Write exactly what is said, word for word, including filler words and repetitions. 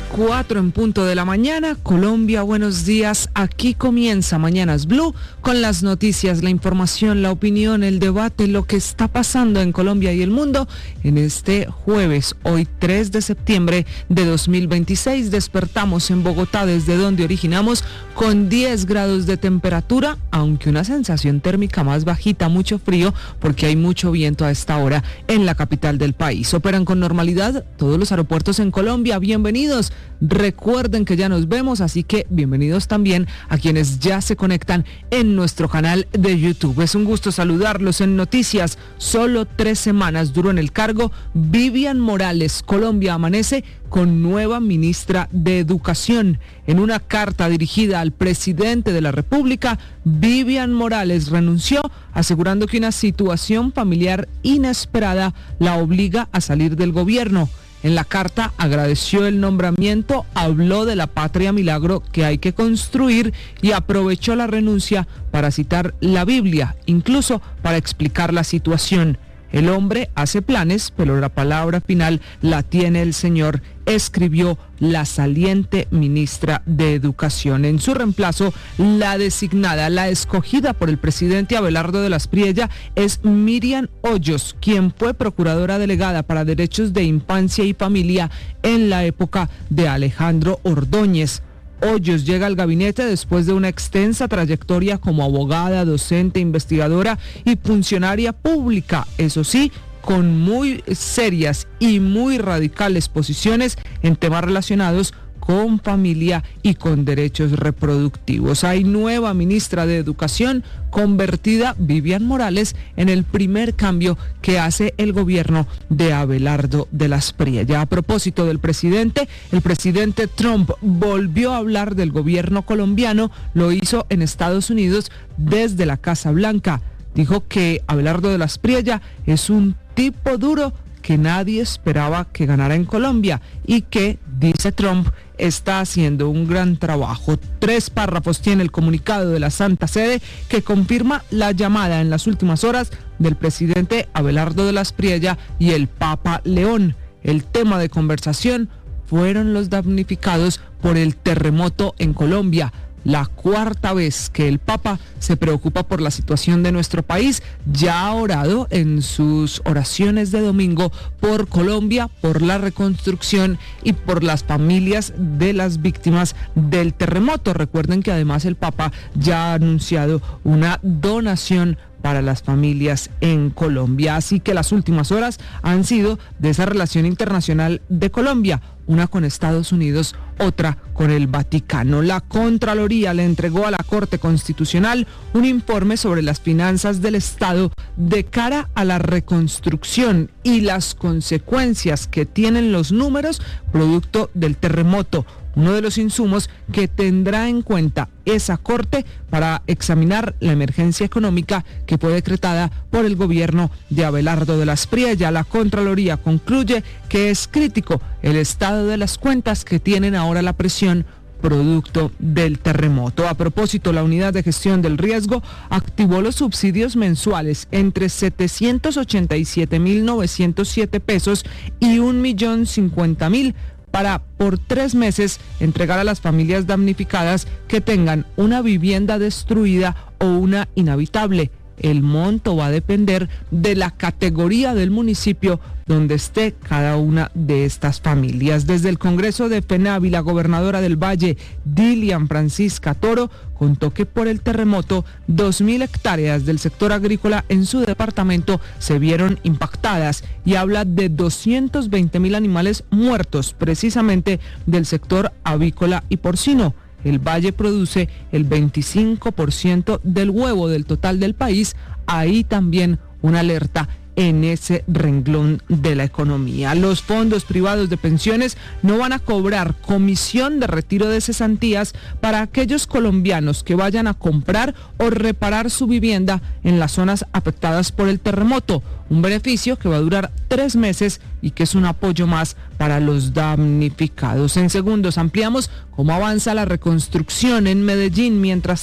cuatro en punto de la mañana. Colombia, buenos días. Aquí comienza Mañanas Blue con las noticias, la información, la opinión, el debate, lo que está pasando en Colombia y el mundo en este jueves, hoy tres de septiembre de dos mil veintiséis. Despertamos en Bogotá, desde donde originamos, con diez grados de temperatura, aunque una sensación térmica más bajita, mucho frío, porque hay mucho viento a esta hora en la capital del país. Operan con normalidad todos los aeropuertos en Colombia. Bienvenidos. Recuerden que ya nos vemos, así que bienvenidos también a quienes ya se conectan en nuestro canal de YouTube. Es un gusto saludarlos en noticias. Solo tres semanas duró en el cargo Vivian Morales. Colombia amanece con nueva ministra de Educación. En una carta dirigida al presidente de la República, Vivian Morales renunció, asegurando que una situación familiar inesperada la obliga a salir del gobierno. En la carta agradeció el nombramiento, habló de la patria milagro que hay que construir y aprovechó la renuncia para citar la Biblia, incluso para explicar la situación. El hombre hace planes, pero la palabra final la tiene el Señor, escribió la saliente ministra de Educación. En su reemplazo, la designada, la escogida por el presidente Abelardo de la Espriella, es Miriam Hoyos, quien fue procuradora delegada para derechos de infancia y familia en la época de Alejandro Ordóñez. Hoyos llega al gabinete después de una extensa trayectoria como abogada, docente, investigadora y funcionaria pública, eso sí, con muy serias y muy radicales posiciones en temas relacionados con familia y con derechos reproductivos. Hay nueva ministra de Educación, convertida Vivian Morales en el primer cambio que hace el gobierno de Abelardo de la Espriella. A propósito del presidente, el presidente Trump volvió a hablar del gobierno colombiano, lo hizo en Estados Unidos desde la Casa Blanca. Dijo que Abelardo de la Espriella es un tipo duro que nadie esperaba que ganara en Colombia y que, dice Trump, está haciendo un gran trabajo. Tres párrafos tiene el comunicado de la Santa Sede que confirma la llamada en las últimas horas del presidente Abelardo de la Espriella y el Papa León. El tema de conversación fueron los damnificados por el terremoto en Colombia. La cuarta vez que el Papa se preocupa por la situación de nuestro país, ya ha orado en sus oraciones de domingo por Colombia, por la reconstrucción y por las familias de las víctimas del terremoto. Recuerden que además el Papa ya ha anunciado una donación para las familias en Colombia. Así que las últimas horas han sido de esa relación internacional de Colombia, una con Estados Unidos, otra con el Vaticano. La Contraloría le entregó a la Corte Constitucional un informe sobre las finanzas del Estado de cara a la reconstrucción y las consecuencias que tienen los números producto del terremoto. Uno de los insumos que tendrá en cuenta esa Corte para examinar la emergencia económica que fue decretada por el gobierno de Abelardo de la Espriella. La Contraloría concluye que es crítico el estado de las cuentas que tienen ahora la presión producto del terremoto. A propósito, la Unidad de Gestión del Riesgo activó los subsidios mensuales entre setecientos ochenta y siete mil novecientos siete pesos y un millón cincuenta mil para por tres meses entregar a las familias damnificadas que tengan una vivienda destruida o una inhabitable. El monto va a depender de la categoría del municipio donde esté cada una de estas familias. Desde el Congreso de FENAVI, la gobernadora del Valle, Dilian Francisca Toro, contó que por el terremoto, dos mil hectáreas del sector agrícola en su departamento se vieron impactadas y habla de doscientos veinte mil animales muertos, precisamente del sector avícola y porcino. El Valle produce el veinticinco por ciento del huevo del total del país. Ahí también una alerta en ese renglón de la economía. Los fondos privados de pensiones no van a cobrar comisión de retiro de cesantías para aquellos colombianos que vayan a comprar o reparar su vivienda en las zonas afectadas por el terremoto. Un beneficio que va a durar tres meses y que es un apoyo más para los damnificados. En segundos ampliamos cómo avanza la reconstrucción en Medellín mientras